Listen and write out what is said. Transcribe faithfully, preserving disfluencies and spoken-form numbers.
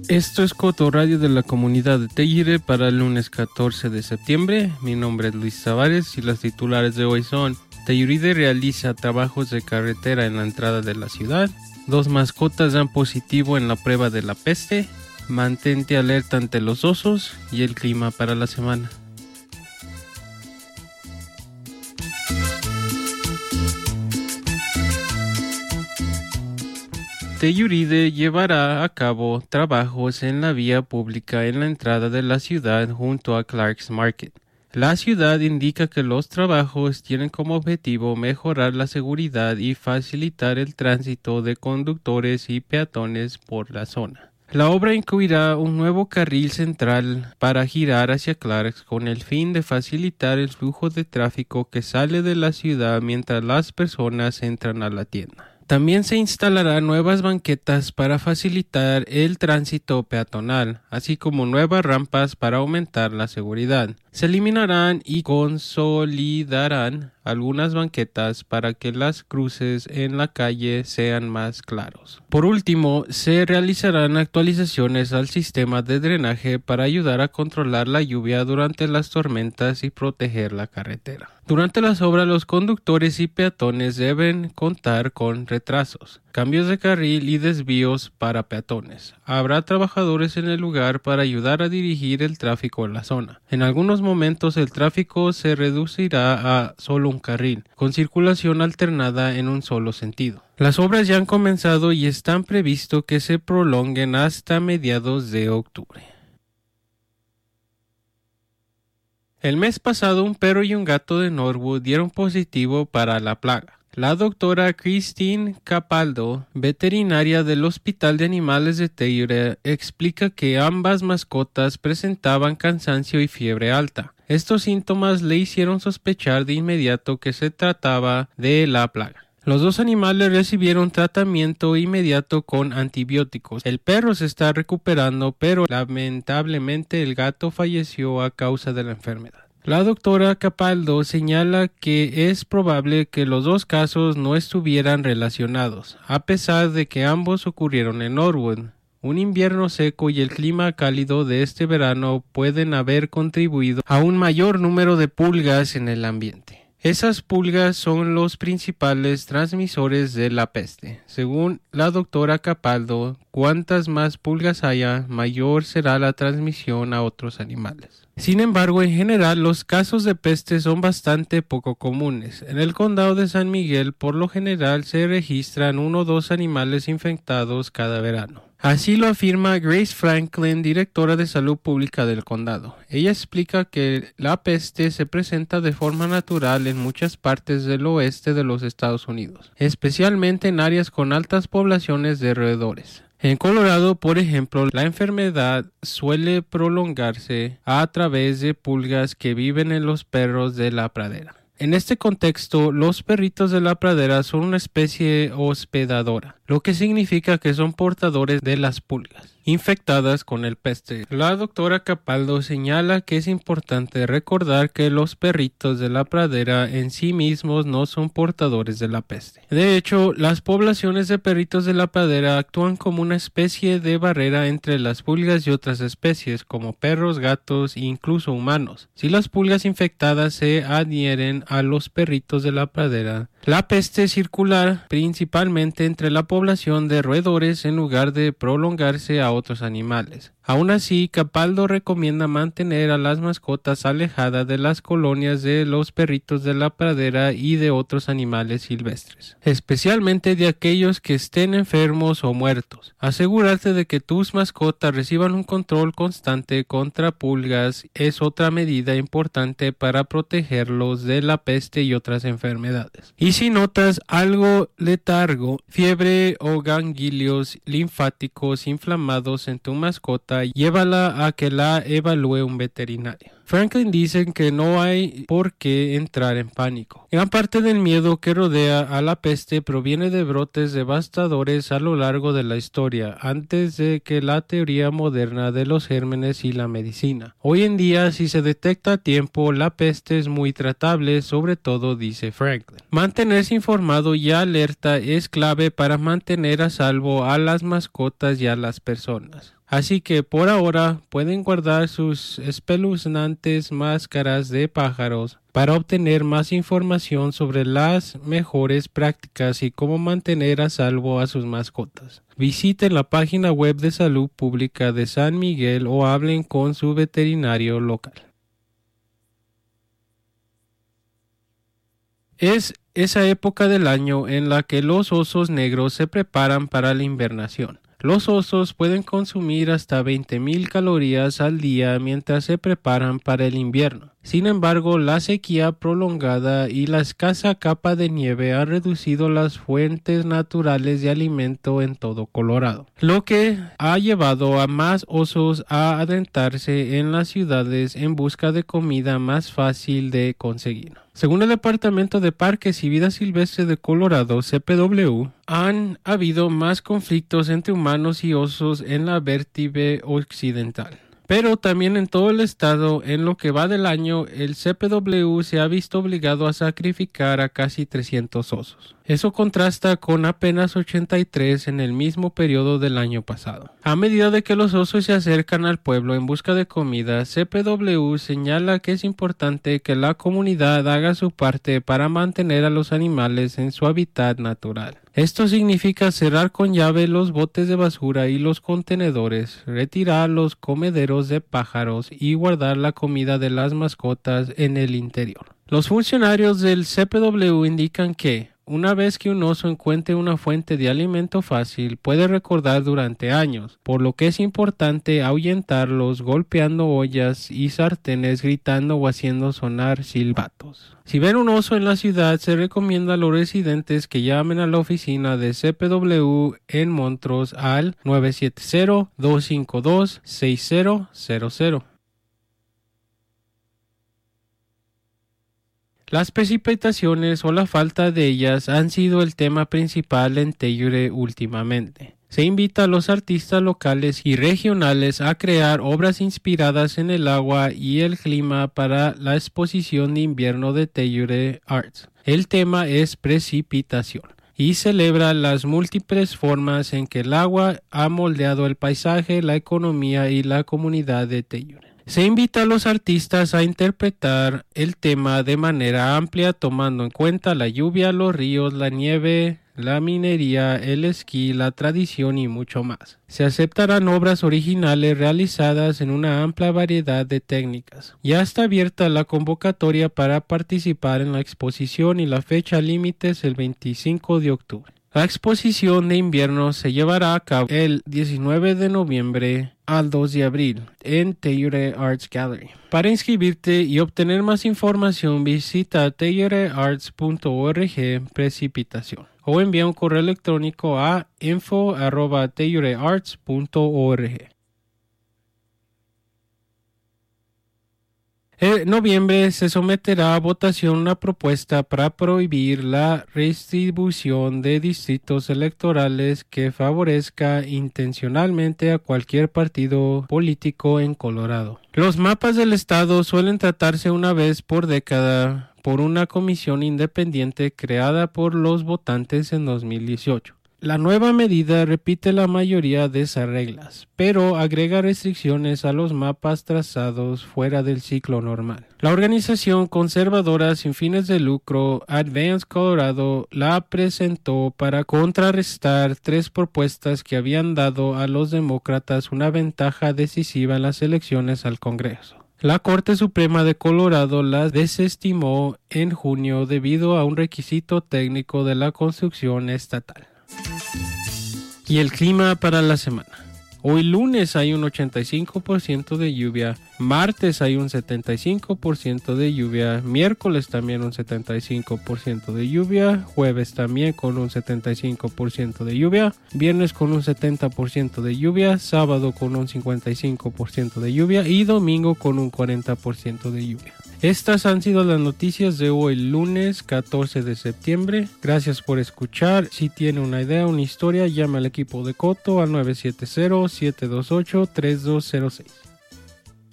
Esto es Cotorradio de la comunidad de Tellire para el lunes catorce de septiembre. Mi nombre es Luis Tavares y las titulares de hoy son: Telluride realiza trabajos de carretera en la entrada de la ciudad. Dos mascotas dan positivo en la prueba de la peste. Mantente alerta ante los osos y el clima para la semana. Telluride llevará a cabo trabajos en la vía pública en la entrada de la ciudad junto a Clark's Market. La ciudad indica que los trabajos tienen como objetivo mejorar la seguridad y facilitar el tránsito de conductores y peatones por la zona. La obra incluirá un nuevo carril central para girar hacia Clark's con el fin de facilitar el flujo de tráfico que sale de la ciudad mientras las personas entran a la tienda. También se instalarán nuevas banquetas para facilitar el tránsito peatonal, así como nuevas rampas para aumentar la seguridad. Se eliminarán y consolidarán algunas banquetas para que las cruces en la calle sean más claros. Por último, se realizarán actualizaciones al sistema de drenaje para ayudar a controlar la lluvia durante las tormentas y proteger la carretera. Durante las obras, los conductores y peatones deben contar con retrasos, cambios de carril y desvíos para peatones. Habrá trabajadores en el lugar para ayudar a dirigir el tráfico en la zona. En algunos momentos el tráfico se reducirá a solo un carril, con circulación alternada en un solo sentido. Las obras ya han comenzado y están previsto que se prolonguen hasta mediados de octubre. El mes pasado, un perro y un gato de Norwood dieron positivo para la plaga. La doctora Christine Capaldo, veterinaria del Hospital de Animales de Tellure, explica que ambas mascotas presentaban cansancio y fiebre alta. Estos síntomas le hicieron sospechar de inmediato que se trataba de la plaga. Los dos animales recibieron tratamiento inmediato con antibióticos. El perro se está recuperando, pero lamentablemente el gato falleció a causa de la enfermedad. La doctora Capaldo señala que es probable que los dos casos no estuvieran relacionados, a pesar de que ambos ocurrieron en Norwood. Un invierno seco y el clima cálido de este verano pueden haber contribuido a un mayor número de pulgas en el ambiente. Esas pulgas son los principales transmisores de la peste. Según la doctora Capaldo, cuantas más pulgas haya, mayor será la transmisión a otros animales. Sin embargo, en general, los casos de peste son bastante poco comunes. En el condado de San Miguel, por lo general, se registran uno o dos animales infectados cada verano. Así lo afirma Grace Franklin, directora de salud pública del condado. Ella explica que la peste se presenta de forma natural en muchas partes del oeste de los Estados Unidos, especialmente en áreas con altas poblaciones de roedores. En Colorado, por ejemplo, la enfermedad suele prolongarse a través de pulgas que viven en los perros de la pradera. En este contexto, los perritos de la pradera son una especie hospedadora, lo que significa que son portadores de las pulgas infectadas con el peste. La doctora Capaldo señala que es importante recordar que los perritos de la pradera en sí mismos no son portadores de la peste. De hecho, las poblaciones de perritos de la pradera actúan como una especie de barrera entre las pulgas y otras especies, como perros, gatos e incluso humanos. Si las pulgas infectadas se adhieren a los perritos de la pradera, la peste circular principalmente entre la población de roedores en lugar de prolongarse a otros animales. Aún así, Capaldo recomienda mantener a las mascotas alejadas de las colonias de los perritos de la pradera y de otros animales silvestres, especialmente de aquellos que estén enfermos o muertos. Asegurarte de que tus mascotas reciban un control constante contra pulgas es otra medida importante para protegerlos de la peste y otras enfermedades. Y si notas algo letargo, fiebre o ganglios linfáticos inflamados en tu mascota, llévala a que la evalúe un veterinario. Franklin dice que no hay por qué entrar en pánico. Gran parte del miedo que rodea a la peste proviene de brotes devastadores a lo largo de la historia, antes de que la teoría moderna de los gérmenes y la medicina. Hoy en día, si se detecta a tiempo, la peste es muy tratable, sobre todo, dice Franklin. Mantenerse informado y alerta es clave para mantener a salvo a las mascotas y a las personas. Así que por ahora pueden guardar sus espeluznantes máscaras de pájaros para obtener más información sobre las mejores prácticas y cómo mantener a salvo a sus mascotas. Visiten la página web de salud pública de San Miguel o hablen con su veterinario local. Es esa época del año en la que los osos negros se preparan para la invernación. Los osos pueden consumir hasta veinte mil calorías al día mientras se preparan para el invierno. Sin embargo, la sequía prolongada y la escasa capa de nieve han reducido las fuentes naturales de alimento en todo Colorado, lo que ha llevado a más osos a adentrarse en las ciudades en busca de comida más fácil de conseguir. Según el Departamento de Parques y Vida Silvestre de Colorado, C P W, han habido más conflictos entre humanos y osos en la vértibre occidental. Pero también en todo el estado, en lo que va del año, el C P W se ha visto obligado a sacrificar a casi trescientos osos. Eso contrasta con apenas ochenta y tres en el mismo periodo del año pasado. A medida de que los osos se acercan al pueblo en busca de comida, C P W señala que es importante que la comunidad haga su parte para mantener a los animales en su hábitat natural. Esto significa cerrar con llave los botes de basura y los contenedores, retirar los comederos de pájaros y guardar la comida de las mascotas en el interior. Los funcionarios del C P W indican que, una vez que un oso encuentre una fuente de alimento fácil, puede recordar durante años, por lo que es importante ahuyentarlos golpeando ollas y sartenes, gritando o haciendo sonar silbatos. Si ven un oso en la ciudad, se recomienda a los residentes que llamen a la oficina de C P W en Montrose al nueve siete cero, dos cinco dos, seis cero cero cero. Las precipitaciones o la falta de ellas han sido el tema principal en Tellure últimamente. Se invita a los artistas locales y regionales a crear obras inspiradas en el agua y el clima para la exposición de invierno de Tellure Arts. El tema es precipitación y celebra las múltiples formas en que el agua ha moldeado el paisaje, la economía y la comunidad de Tellure. Se invita a los artistas a interpretar el tema de manera amplia, tomando en cuenta la lluvia, los ríos, la nieve, la minería, el esquí, la tradición y mucho más. Se aceptarán obras originales realizadas en una amplia variedad de técnicas. Ya está abierta la convocatoria para participar en la exposición y la fecha límite es el veinticinco de octubre. La exposición de invierno se llevará a cabo el diecinueve de noviembre al dos de abril en Tellure Arts Gallery. Para inscribirte y obtener más información, visita tellure arts punto org precipitación o envía un correo electrónico a info arroba tellure arts punto org. En noviembre se someterá a votación una propuesta para prohibir la redistribución de distritos electorales que favorezca intencionalmente a cualquier partido político en Colorado. Los mapas del estado suelen tratarse una vez por década por una comisión independiente creada por los votantes en dos mil dieciocho. La nueva medida repite la mayoría de esas reglas, pero agrega restricciones a los mapas trazados fuera del ciclo normal. La organización conservadora sin fines de lucro Advance Colorado la presentó para contrarrestar tres propuestas que habían dado a los demócratas una ventaja decisiva en las elecciones al Congreso. La Corte Suprema de Colorado las desestimó en junio debido a un requisito técnico de la construcción estatal. Y el clima para la semana. Hoy lunes hay un ochenta y cinco por ciento de lluvia, martes hay un setenta y cinco por ciento de lluvia, miércoles también un setenta y cinco por ciento de lluvia, jueves también con un setenta y cinco por ciento de lluvia, viernes con un setenta por ciento de lluvia, sábado con un cincuenta y cinco por ciento de lluvia y domingo con un cuarenta por ciento de lluvia. Estas han sido las noticias de hoy lunes catorce de septiembre. Gracias por escuchar. Si tiene una idea, una historia, llame al equipo de Coto al nueve siete cero, siete dos ocho, tres dos cero seis.